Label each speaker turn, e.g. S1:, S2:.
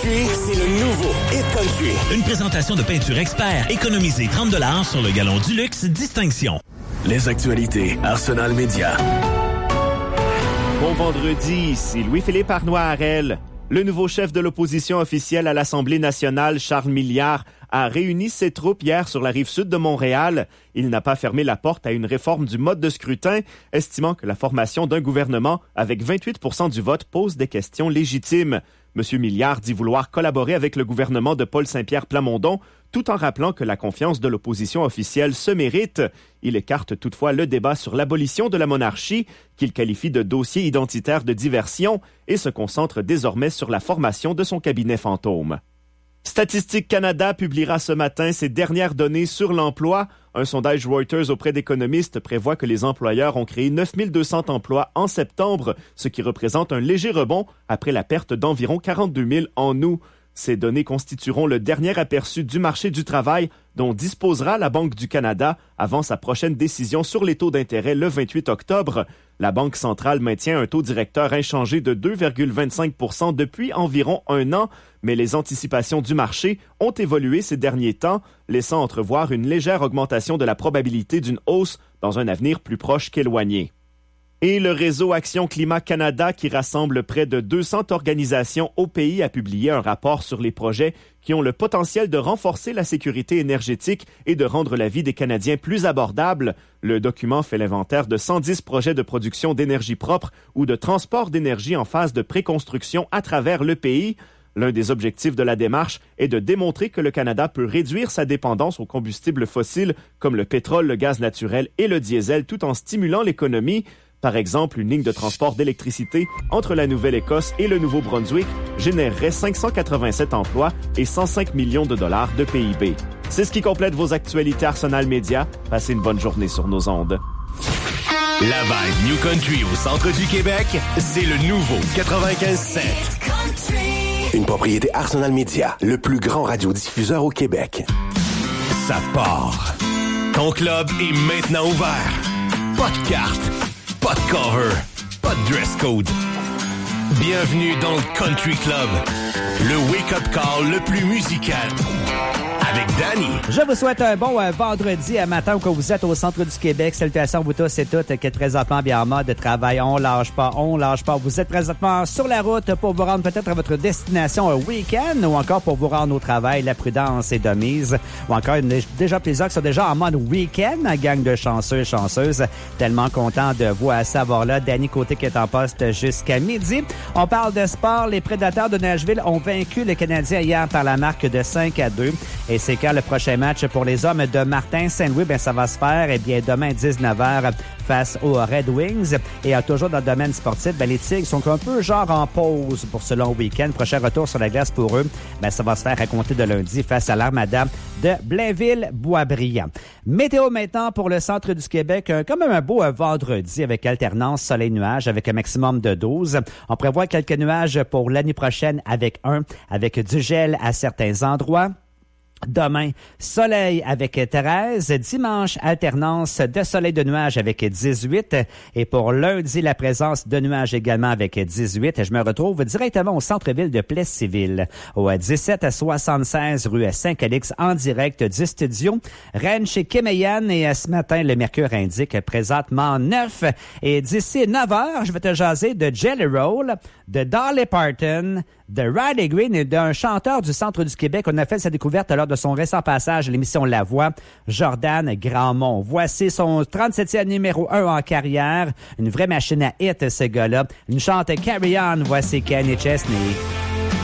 S1: Country, c'est le nouveau Hit Country.
S2: Une présentation de Peinture Expert. Économisez 30 $ sur le gallon du luxe Distinction.
S1: Les actualités Arsenal Média.
S3: Bon vendredi, ici Louis-Philippe Arnois-Harel. Le nouveau chef de l'opposition officielle à l'Assemblée nationale, Charles Milliard, a réuni ses troupes hier sur la rive sud de Montréal. Il n'a pas fermé la porte à une réforme du mode de scrutin, estimant que la formation d'un gouvernement avec 28% du vote pose des questions légitimes. M. Milliard dit vouloir collaborer avec le gouvernement de Paul Saint-Pierre Plamondon, tout en rappelant que la confiance de l'opposition officielle se mérite. Il écarte toutefois le débat sur l'abolition de la monarchie, qu'il qualifie de dossier identitaire de diversion, et se concentre désormais sur la formation de son cabinet fantôme. Statistique Canada publiera ce matin ses dernières données sur l'emploi. Un sondage Reuters auprès d'économistes prévoit que les employeurs ont créé 9200 emplois en septembre, ce qui représente un léger rebond après la perte d'environ 42 000 en août. Ces données constitueront le dernier aperçu du marché du travail dont disposera la Banque du Canada avant sa prochaine décision sur les taux d'intérêt le 28 octobre. La Banque centrale maintient un taux directeur inchangé de 2,25 % depuis environ un an, mais les anticipations du marché ont évolué ces derniers temps, laissant entrevoir une légère augmentation de la probabilité d'une hausse dans un avenir plus proche qu'éloigné. Et le réseau Action Climat Canada, qui rassemble près de 200 organisations au pays, a publié un rapport sur les projets qui ont le potentiel de renforcer la sécurité énergétique et de rendre la vie des Canadiens plus abordable. Le document fait l'inventaire de 110 projets de production d'énergie propre ou de transport d'énergie en phase de préconstruction à travers le pays. L'un des objectifs de la démarche est de démontrer que le Canada peut réduire sa dépendance aux combustibles fossiles comme le pétrole, le gaz naturel et le diesel tout en stimulant l'économie. Par exemple, une ligne de transport d'électricité entre la Nouvelle-Écosse et le Nouveau-Brunswick générerait 587 emplois et 105 millions de dollars de PIB. C'est ce qui complète vos actualités Arsenal Média. Passez une bonne journée sur nos ondes.
S1: La vibe New Country au centre du Québec, c'est le nouveau 95.7. Une propriété Arsenal Média, le plus grand radiodiffuseur au Québec. Ça part. Ton club est maintenant ouvert. Pas de carte. Pas de cover, pas de dress code. Bienvenue dans le Country Club, le wake-up call le plus musical. Avec Danny.
S4: Je vous souhaite un bon vendredi matin où vous êtes au centre du Québec. Salutations à vous tous et toutes qui êtes présentement bien en mode travail. On lâche pas. Vous êtes présentement sur la route pour vous rendre peut-être à votre destination un week-end ou encore pour vous rendre au travail. La prudence est de mise. Ou encore déjà plusieurs qui sont déjà en mode week-end. Gang de chanceux, chanceuses. Tellement content de vous savoir là. Danny Côté qui est en poste jusqu'à midi. On parle de sport. Les Prédateurs de Nashville ont vaincu les Canadiens hier par la marque de 5-2. Et c'est quand le prochain match pour les hommes de Martin Saint-Louis, ça va se faire demain 19h face aux Red Wings. Et toujours dans le domaine sportif, les Tigres sont un peu genre en pause pour ce long week-end. Prochain retour sur la glace pour eux, ça va se faire à compter de lundi face à l'Armada de Blainville-Boisbriand. Météo maintenant pour le centre du Québec. Quand même un beau vendredi avec alternance soleil-nuage avec un maximum de 12. On prévoit quelques nuages pour l'année prochaine avec du gel à certains endroits. Demain, soleil avec 13. Dimanche, alternance de soleil de nuages avec 18. Et pour lundi, la présence de nuages également avec 18. Je me retrouve directement au centre-ville de Plessisville, au 1776 rue Saint-Calix, en direct du studio Rennes chez Kemeyan. Et ce matin, le mercure indique présentement 9. Et d'ici 9 heures, je vais te jaser de Jelly Roll, de Dolly Parton, de Riley Green et d'un chanteur du centre du Québec. On a fait sa découverte lors de son récent passage à l'émission La Voix, Jordan Grandmont. Voici son 37e numéro 1 en carrière. Une vraie machine à hit, ce gars-là. Une chante Carry On. Voici Kenny Chesney.